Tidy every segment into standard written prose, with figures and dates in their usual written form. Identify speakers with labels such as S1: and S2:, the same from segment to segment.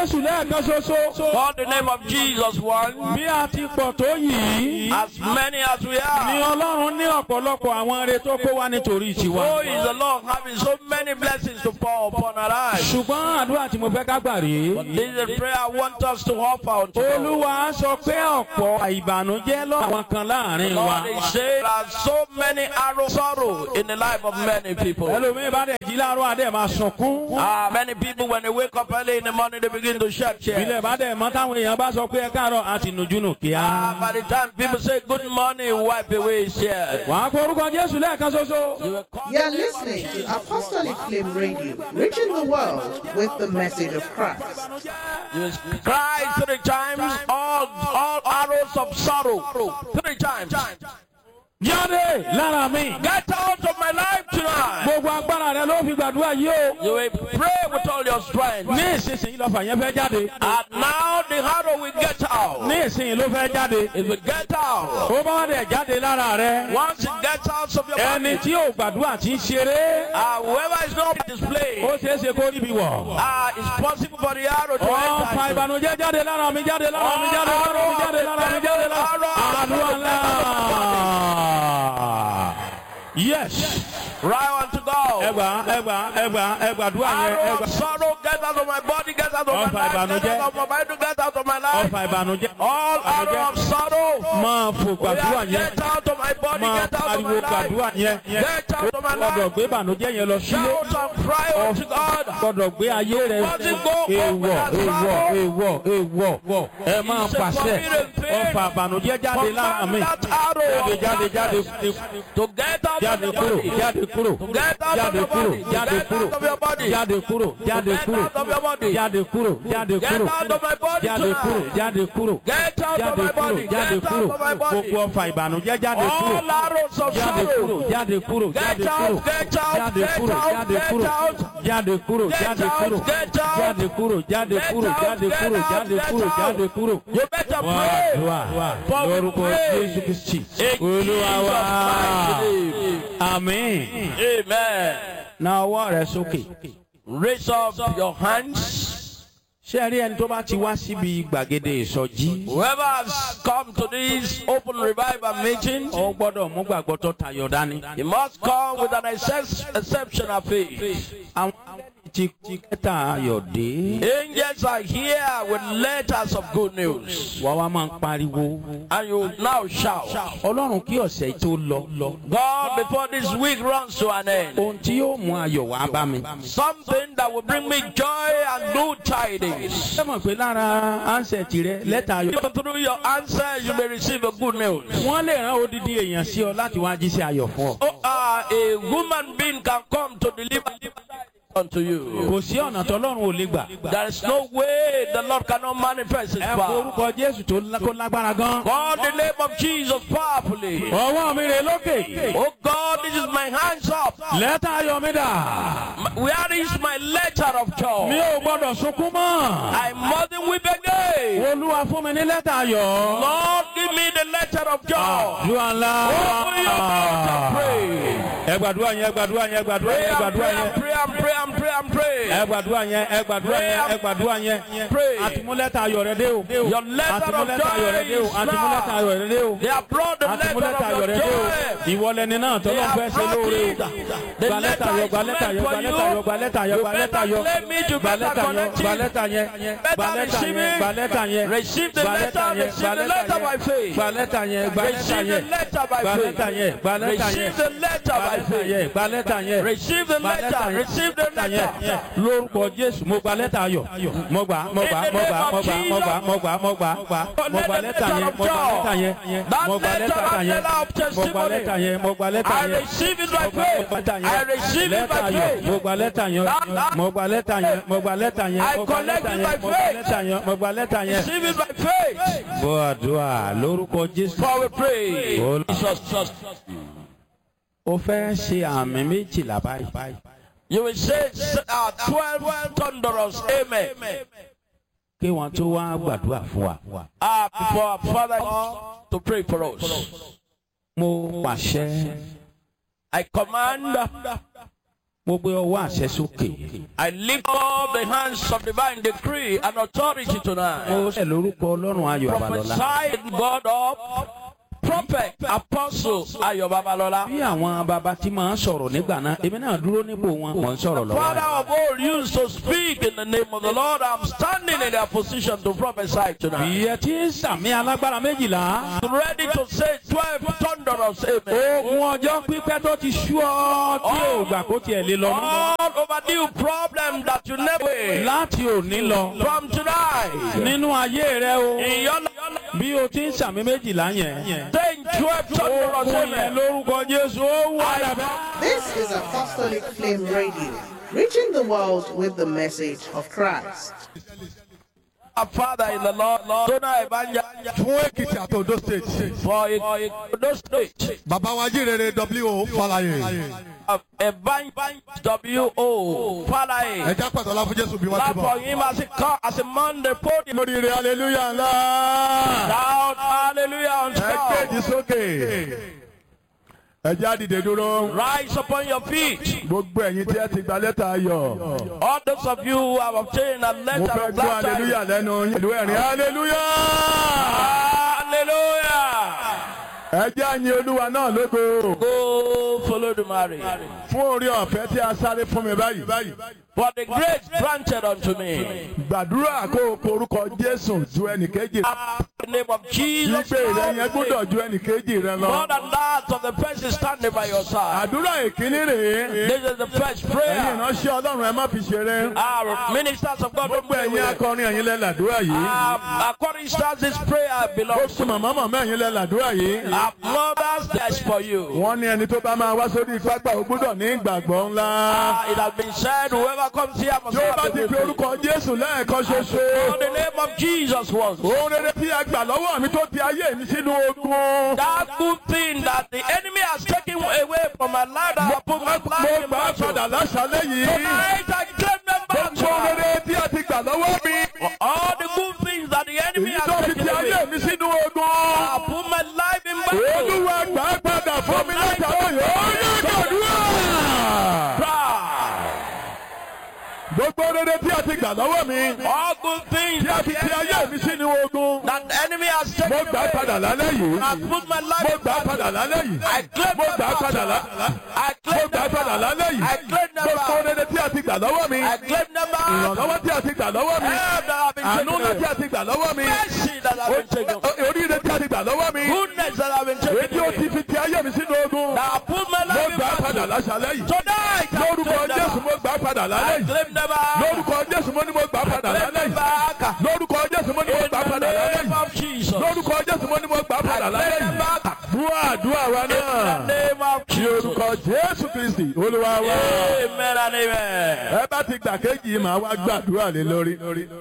S1: Call the name of Jesus one. As many as we are. So is the Lord having so many blessings to pour upon our lives. But this is the prayer I want us to offer unto God. Lord, He said there are so many arrows of sorrow in the life of many people. Many people, when they wake up early in the morning, they begin to shed tears. By the time people say good morning, wipe away his tears.
S2: You are listening to Apostolic Flame Radio, reaching the world with the message of Christ.
S1: You cry 3 times, all arrows of sorrow. 3 times. Get out of my life tonight. You will pray with all your strength. And now the arrow will get out. It will get out. Once it gets out of your body, whoever is not displayed, it's possible for the arrow to enter. Yes. Right on to go. Sorrow, get out of my body, get out of my life, get out of my mind, get out of my life. All arrow of sorrow, get out of my body, get out of my life, get out of my life. Shout and cry unto God. Does it go over that to get out of your body. Get out of your body. Get out of your body. Get out of your body. Get out of your body. Get out of my body. Get out of my body. Get out of my body. All arrows of sorrow. Get out. Get out. Get out. Get out. Get out. You better pray.
S3: Amen.
S1: Amen.
S3: Now what is okay?
S1: Raise up your hands. Whoever has come to this open revival meeting, he must come with an exceptional faith. Angels are here with letters of good news. And you now shout, God, before this week runs to an end, something that will bring me joy and good tidings. Through your answer, you may receive a good news. A human being can come to deliver unto you. There is no way the Lord cannot manifest His power. Call the name of Jesus powerfully. Oh God, this is my hands up. Where is my letter of joy? I mustn't weep again. Lord, give me the letter of joy. Open your mouth and pray. Pray and pray. Pray. Your letter of joy is now. They have brought the letter of your joy. They have brought it. The letter is meant for you. You better let me to better connect it. Better receive it. Receive the letter. Receive the letter by faith. Receive the letter by faith. Receive the letter by faith. Receive the letter. Receive the letter.
S3: Lórúkọ Jésù mo gba lẹ́tà ayọ̀ mo gbà lẹ́tà yẹn bó àdúrà lórúkọ Jésù. O fẹ́ ṣe àmì méjìlá báyìí.
S1: You will say 12 thunderous amen.
S3: Before
S1: our Father to pray for us. I command Mo gbé ọwọ́ àṣẹ sókè.
S3: I lift up the hands of divine decree and authority tonight.
S1: Mo ṣe lórúkọ Ọlọ́run Ayọ̀ Babalọ́lá.
S3: Prophesy God up. Prophet, apostle, Ayọ̀ Babalọ́lá.
S1: Bí àwọn bàbá tí máa ń sọ̀rọ̀ nígbà náà, èmi náà dúró nípò wọn, mò ń sọ̀rọ̀ lọ́wọ́.
S3: Father of all used to speak in the name of the Lord, I'm standing in their position to prophesy tonight.
S1: Ìyẹn tí ń sàmì alágbára 12.
S3: Ready to say 12 thunderous amen.
S1: Ogun ọjọ́ pípẹ́ tó ti ṣú ọ tí ò gbà kó tiẹ̀ lé lọ mọ́.
S3: All overdue problem that you never
S1: Láti òní lọ.
S3: from tonight.
S1: Nínú ayé rẹ o.
S3: In your
S1: Bí o ti ń sàmì 12 yẹn.
S3: saying 12 thunderous
S1: Ogun yẹn
S3: amen.
S1: lórúkọ Jésù ó wà lábẹ́.
S2: This is Apostolic Flame Radio, reaching the world with the message of Christ.
S3: Our Father in the Lord, tonight,
S4: fún Èkìtì àti Ondo state.
S3: for Ondo State,
S4: Bàbá wa jíire W.O. Fáláyé.
S3: W.O. Falaye.
S4: Ẹja pàtàkì fún Jésù bí wọ́n
S3: Clap
S4: ti
S3: for
S4: bọ̀.
S3: him as he come as a Monday podium.
S4: Lórí rẹ̀ hallelujah ńlá.
S3: Shout hallelujah unto
S4: Ẹ
S3: God.
S4: kéèdì sókè. Ẹja dìde dúró.
S3: Rise upon your feet.
S4: Gbogbo ẹ̀yin tí ẹ ti gba lẹ́tà ayọ̀.
S3: All those of you who have obtained a
S4: Mo
S3: letter
S4: fẹ́
S3: of
S4: gbọ́
S3: that
S4: hallelujah lẹ́nu yín. Ìlú ẹ̀rín hallelujah.
S3: Hallelujah.
S4: Ẹja yin Olúwa náà lógo.
S3: Go follow the marriage.
S4: Fún orí ọ̀fẹ́ tí a sáré fún mi báyìí.
S3: For the grace granted unto me.
S4: Gbàdúrà kó o porúkọ Jésù ju ẹnìkejì.
S3: In the name of Jesus.
S4: Ìgbé rẹ yẹn gbọ́dọ̀ ju ẹnìkejì rẹ lọ.
S3: More than that of the person standing by your side.
S4: Àdúrà ìkíní rèé.
S3: This is the first
S4: Ẹ̀yin
S3: prayer.
S4: ìránṣẹ́ Ọlọ́run ẹ má fi ṣeré.
S3: Our ministers of God don't
S4: Gbogbo
S3: play
S4: ẹ̀yin
S3: with it.
S4: akọrin ẹ̀yin lẹ làdúrà yìí.
S3: According to this prayer belongs
S4: Gbogbo màmá màmá ẹ̀yin lẹ làdúrà yìí.
S3: our mothers, that's for you.
S4: Wọ́n ní ẹni tó bá máa wá sórí pápá ó gbọ́dọ̀ ní ìgbàgbọ́ ńlá.
S3: It has been said, whoever comes here must
S4: Tí ó
S3: have
S4: bá
S3: the
S4: ti fi
S3: faith.
S4: orúkọ Jésù lẹ́ẹ̀kan
S3: For
S4: ṣoṣo.
S3: the name of Jesus once.
S4: Ohun rere tí a gbà lọ́wọ́ mi tó ti ayé mi sínú ogun.
S3: That good thing that the enemy has taken away from my life, that I put my
S4: Mo
S3: life in
S4: gbà á
S3: battle.
S4: padà láṣálẹ́ yìí.
S3: Tonight I claim them back.
S4: Gbogbo ohun rere tí a ti gbà lọ́wọ́ mi.
S3: All the good things that the enemy
S4: Èyí
S3: has
S4: tó fi
S3: taken
S4: ti ayé
S3: away,
S4: mi sínú ogun.
S3: I put my life in battle.
S4: Olúwa gbà á padà fún mi látàrí yóò yẹ gbàdúrà. Gbogbo rere tí a ti gbà lọ́wọ́ mi.
S3: All good things
S4: Tí a
S3: that
S4: fi
S3: the
S4: ti ayé mi
S3: enemy,
S4: sínú ogun.
S3: that the enemy has
S4: Mo
S3: taken
S4: gbà á padà
S3: away,
S4: lálẹ́ yìí.
S3: I put my life
S4: Mo
S3: in
S4: gbà á
S3: battle.
S4: padà lálẹ́ yìí.
S3: I claim
S4: Mo
S3: them
S4: gbà á padà
S3: back.
S4: lálẹ́.
S3: I
S4: Mo
S3: claim
S4: gbà á
S3: them
S4: padà
S3: back.
S4: lálẹ́ yìí.
S3: I claim them
S4: Gbogbo
S3: back.
S4: rere tí a ti gbà lọ́wọ́ mi.
S3: I claim them back.
S4: Ìrànlọ́wọ́ tí a ti gbà lọ́wọ́ mi.
S3: Help that have been
S4: Àánú ńlá tí
S3: taken
S4: a ti gbà lọ́wọ́ mi.
S3: away. Mercy that have been taken away.
S4: Oríire tí a ti gbà lọ́wọ́ mi.
S3: Goodness that have been
S4: Èyí
S3: taken
S4: tí ó ti
S3: away.
S4: fi ti ayé mi sínú ogun.
S3: That I put my
S4: Mo
S3: life in
S4: gbà á padà
S3: battle.
S4: láṣálẹ́ yìí.
S3: Tonight I
S4: Lórúkọ
S3: claim them
S4: Jésù
S3: back.
S4: mo gbà á padà lálẹ́
S3: I
S4: yìí.
S3: claim them back.
S4: Lórúkọ Jésù mo ní mo gbà á padà
S3: Claim
S4: lálẹ́
S3: them
S4: yìí.
S3: back.
S4: Lórúkọ Jésù mo ní mo
S3: In
S4: gbà á
S3: the
S4: padà lálẹ́
S3: name
S4: yìí.
S3: of Jesus.
S4: Lórúkọ Jésù mo ní mo gbà á padà
S3: I
S4: lálẹ́
S3: claim them
S4: yìí.
S3: back.
S4: Dúà àdúrà wa
S3: In the
S4: náà.
S3: name of
S4: Ní
S3: Jesus.
S4: orúkọ Jésù Kristi Olúwa wa.
S3: Amen and amen.
S4: Ẹ bá ti gbà kéjì màá wá gbàdúrà lé lórí.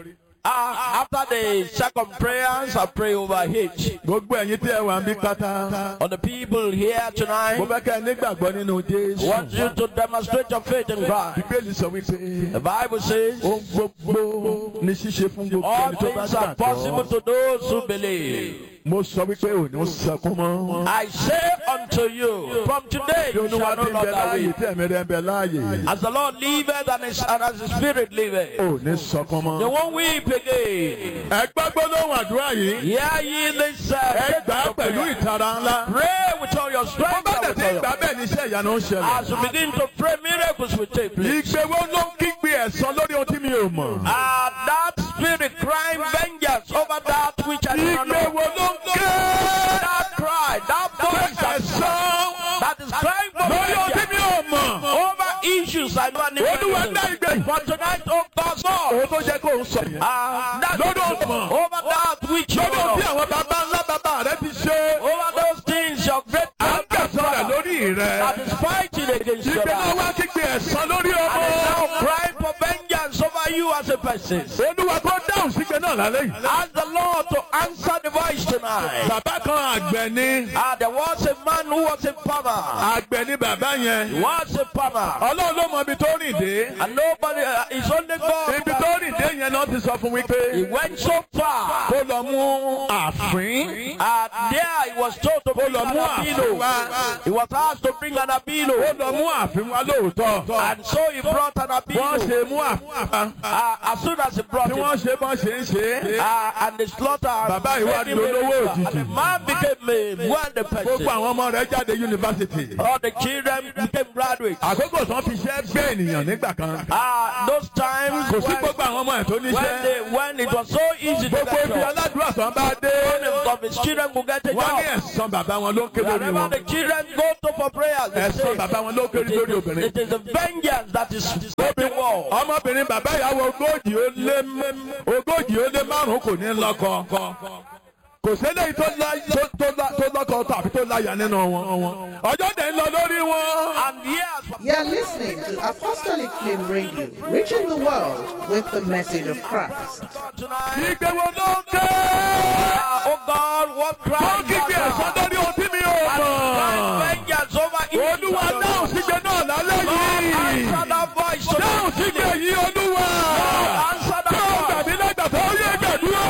S3: After the second prayers, I pray over H.
S4: Gbogbo ẹ̀yin tí ẹ wà ń bí pátá.
S3: On the people here
S4: Mo
S3: tonight,
S4: fẹ́ kẹ́ ẹ nígbàgbọ́ nínú Jésù.
S3: want you to demonstrate your faith in God.
S4: Bíbélì sọ wípé
S3: The Bible says,
S4: ohun gbogbo ní ṣíṣe fún gbogbo
S3: all
S4: ẹni tó bá
S3: things are possible
S4: gbàgbọ́.
S3: to those who believe.
S4: Mo sọ wípé ò ní sọkún mọ́.
S3: I say unto you, from today
S4: Bí
S3: you
S4: Olúwa
S3: shall no
S4: ti ń bẹ
S3: longer
S4: láàyè
S3: weep.
S4: tí ẹ̀mí rẹ̀ ń bẹ láàyè.
S3: As the Lord liveth and as His Spirit liveth,
S4: Ò ní sọkún
S3: they
S4: mọ́.
S3: won't weep again.
S4: Ẹ gbọ́ gbólóhùn àdúrà yìí.
S3: Hear ye this
S4: Ẹ gbà á pẹ̀lú ìtara ńlá.
S3: Pray with all your
S4: Bó
S3: strength
S4: bá
S3: and
S4: tẹ̀
S3: with
S4: sí
S3: all your
S4: ìgbà bẹ́ẹ̀ ni iṣẹ́ ìyanu ń ṣẹlẹ̀.
S3: As you begin to pray, miracles will take place.
S4: Ìgbéwó ló ń kígbe ẹ̀san lórí ohun tí mi ò mọ̀.
S3: That spirit crying vengeance over that which I do not know.
S4: Ìgbéwó ló ń ké.
S3: That cry, that voice
S4: Ẹ̀san
S3: that is crying for
S4: lórí ohun tí mi
S3: vengeance
S4: ò mọ̀.
S3: over issues I never
S4: Olúwa dá
S3: knew.
S4: ìgbé.
S3: For tonight, oh God, God,
S4: Òun tó jẹ́ kó ń sọ yẹn.
S3: that
S4: Lọ́dọ̀ ọ̀mọ̀.
S3: over that which you
S4: Lọ́dọ̀ tí
S3: know,
S4: àwọn bàbá ńlá bàbá rẹ ti ṣe.
S3: over those things your great
S4: À ń kẹsàn rẹ̀ lórí
S3: that
S4: rẹ̀.
S3: is fighting against your
S4: Ìgbé náà
S3: life.
S4: wá kígbe ẹ̀san lórí
S3: And is now
S4: ọmọ.
S3: crying for vengeance over you as a person.
S4: Olúwa kó dáhùn sígbe náà náà lálẹ́ yìí.
S3: Ask the Lord to answer the voice tonight.
S4: Bàbá kan àgbẹ̀ ni.
S3: There was a man who was a farmer.
S4: Àgbẹ̀ ni bàbá yẹn.
S3: He was a farmer.
S4: Ọlọ́run ló mọ ibi tó rìn dé.
S3: And nobody, it's only God.
S4: Ibi tó rìn dé yẹn náà ti sọ fún mi pé.
S3: He went so far.
S4: Kó lọ mú àfín.
S3: There he was told to bring an abilo. He was asked to bring an abilo.
S4: Kó lọ mú àfín wá lóòótọ́.
S3: And so he brought an abilo.
S4: Wọ́n ṣe mú àfín.
S3: As soon as he brought it.
S4: Tí wọ́n ṣe bọ́n ṣe ń ṣe.
S3: And the slaughter.
S4: Bàbá ìwà di olówó òjijì.
S3: And the man became a wealthy person.
S4: Gbogbo àwọn ọmọ rẹ̀ jáde yunifásitì.
S3: All the children became graduates.
S4: Àkókò tán fi ṣẹ́ gbé ènìyàn nígbà kan.
S3: Those times.
S4: Kò sí gbogbo àwọn ọmọ ẹ̀ tó níṣẹ́.
S3: When it was so easy to
S4: gbogbo ibi aládùúrà sàn bá dé.
S3: of his children could get a job.
S4: Wọ́n ní ẹ̀san bàbá wọn ló kéré lórí
S3: Wherever
S4: wọn.
S3: the children go to for prayers,
S4: Ẹ̀san bàbá wọn ló kéré lórí obìnrin.
S3: it is the vengeance that is stopping war.
S4: Ọmọbìnrin bàbá ìyàwó ogójì ó lé márùn-ún kò ní lọ́kọ. Kò sẹ́lẹ̀ tó lọ́kọ tàbí tó láyà nínú wọn. Ọjọ́ dẹ̀ ń lọ lórí wọn.
S3: And yes,
S2: You are listening to Apostolic Flame Radio, reaching the world with the message of Christ.
S3: tonight,
S4: Ìgbéwò ló ń ké.
S3: oh God, what
S4: Wọ́n
S3: crime
S4: kígbe ẹ̀san lórí ohun tí mi ò mọ̀.
S3: vengeance over evil.
S4: Olúwa dáhùn sígbe náà lálẹ́ yìí.
S3: Answer that voice.
S4: Dáhùn sígbe yìí Olúwa.
S3: Answer that
S4: Dáhùn
S3: voice.
S4: tàbí lẹ́gbàá tó yẹ gbàdúrà.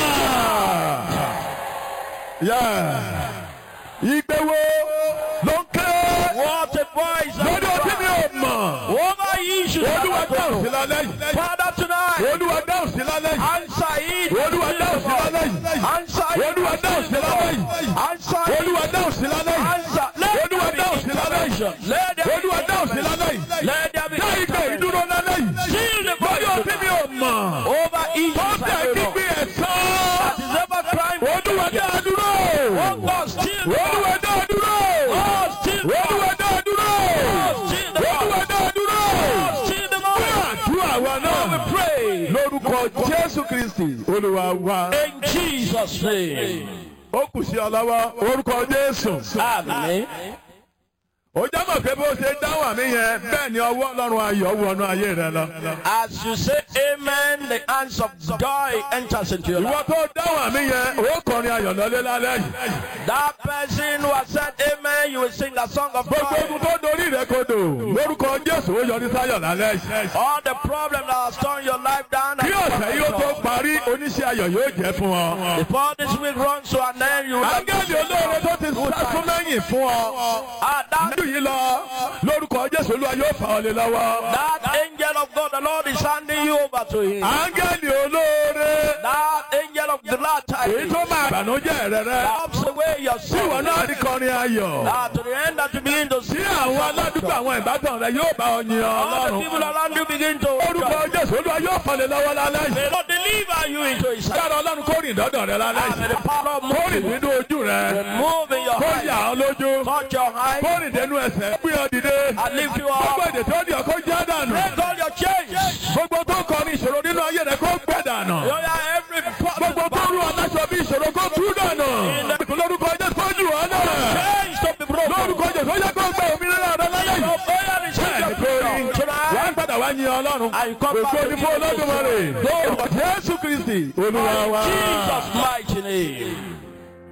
S4: Ìgbéwò ló ń ké.
S3: What a voice.
S4: Lórí ohun tí mi ò mọ̀.
S3: Over issues.
S4: Olúwa dáhùn sí lálẹ́ yìí.
S3: Father, tonight,
S4: Olúwa dáhùn sí lálẹ́ yìí.
S3: answer it.
S4: Olúwa dáhùn sí lálẹ́ yìí.
S3: Answer it.
S4: Olúwa dáhùn sí lálẹ́ yìí.
S3: Answer it.
S4: Olúwa dáhùn sí lálẹ́ yìí.
S3: Answer.
S4: Olúwa dáhùn sí lálẹ́ yìí.
S3: Let there be
S4: Olúwa dáhùn sí lálẹ́ yìí.
S3: Let there be
S4: Dá ìgbé ìdúró lálẹ́ yìí.
S3: Seal the
S4: Lórí ohun tí mi ò mọ̀.
S3: over issues.
S4: Tọ́tẹ̀ kígbe ẹ̀san.
S3: Is ever crime.
S4: Olúwa dá a dúró.
S3: Oh God, still the
S4: Olúwa dá a dúró.
S3: Oh, still the
S4: Olúwa dá a dúró.
S3: still the
S4: Olúwa dá a dúró.
S3: still the
S4: Àdúrà wa náà.
S3: pray
S4: Lórúkọ Jésù Kristì. Olúwa wa.
S3: in Jesus' name.
S4: Ó kù sí ọ lọ́wọ́. Orúkọ Jésù.
S3: Amen.
S4: Ó jábọ̀ pé bó ṣe dáhùn àmì yẹn bẹ́ẹ̀ ni ọwọ́ Ọlọ́run ayọ̀ wọnú ayé rẹ lọ.
S3: As you say amen, the hands of joy enters into your
S4: Ìwọ
S3: life.
S4: tó dáhùn àmì yẹn ó kọrin ayọ̀ lọ́lé lálẹ́ yìí.
S3: That person who has said amen, you will sing a song of
S4: Gbogbo
S3: joy.
S4: ogun tó dorí rẹ kodò lórúkọ Jésù ó yọrí sáyọ̀ lálẹ́ yìí.
S3: All the problems that have torn your life down.
S4: Bí ọ̀sẹ̀ yìí ó tó parí oníṣẹ́ ayọ̀ yóò jẹ́ fún ọ.
S3: Before this week runs to an end, you will
S4: Áńgẹ́lì olóore tó ti sásún lẹ́yìn fún ọ.
S3: that
S4: Nínú yìí lọ lórúkọ Jésù Olúwa yóò fà ọ́ lé lọ́wọ́.
S3: angel of God, the Lord is handing you over to him.
S4: Áńgẹ́lì olóore
S3: That angel of the Lord
S4: èyí tó máa bànújẹ́ rẹ rẹ.
S3: helps away your
S4: Tí ìwọ
S3: sin.
S4: náà rí kọrin ayọ̀.
S3: To the end that you begin to see
S4: Tí àwọn aládùúgbò àwọn ìbátan rẹ yóò bá ọ yin
S3: all the
S4: Ọlọ́run.
S3: people around you begin to
S4: Orúkọ Jésù Olúwa yóò fà lé lọ́wọ́ lálẹ́ yìí.
S3: may Lord deliver you into his hand.
S4: Dára Ọlọ́run kó rìn dọ́dọ̀ rẹ lálẹ́
S3: And may the
S4: yìí.
S3: power of
S4: Kó rìn
S3: moving,
S4: nínú ojú rẹ.
S3: move in your
S4: Kó yà
S3: eyes,
S4: ọ́ lójú.
S3: touch your eyes,
S4: Kó rìn dénú ẹsẹ̀. Gbé ọ dìde.
S3: and lift you
S4: Gbogbo
S3: up.
S4: èdè tó di ọkọ jẹ́ dànù.
S3: Break all your chains.
S4: Gbogbo tó kọ ní ìṣòro nínú ayé rẹ kó gbẹ dànù.
S3: Every
S4: Gbogbo tó rú aláṣọ bí ìṣòro kó tú dànù. Lórúkọ Jésù kó jù ọ́ náà.
S3: chains to be broken.
S4: Lórúkọ Jésù ó yẹ kó gbẹ òmìnira rẹ lálẹ́ yìí. Bẹ́ẹ̀ni kò rí. Wọ́n á padà wá yin Ọlọ́run. Ògo ni fún Olódùmarè. Jésù Kristi Olúwa wa.
S3: Jesus' mighty name.